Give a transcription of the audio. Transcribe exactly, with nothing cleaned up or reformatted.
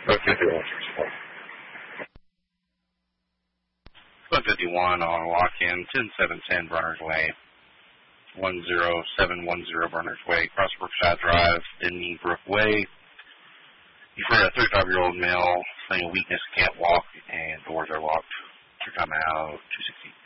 Okay, one fifty-one on walk-in, ten seven ten Berners Way, one zero seven one zero Berners Way, Cross Brookside Drive, Denny Brook Way. You've heard a thirty-five-year-old male saying weakness, can't walk, and doors are locked. Your time out, two sixty.